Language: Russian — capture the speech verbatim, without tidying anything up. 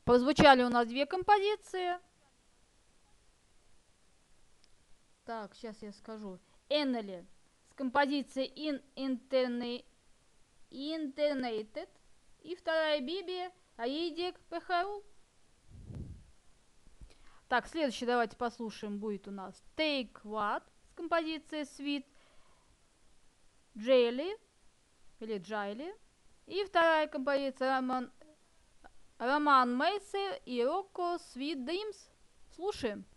Прозвучали у нас две композиции. Так, сейчас я скажу. Эннели с композицией In Interne- Internated. И вторая Биби Аидик Пехару. Так, следующий давайте послушаем. Будет у нас Take What с композицией Sweet Jelly или Джайли. И вторая композиция Роман, Роман Мейси и Рокко Sweet Dreams. Слушаем.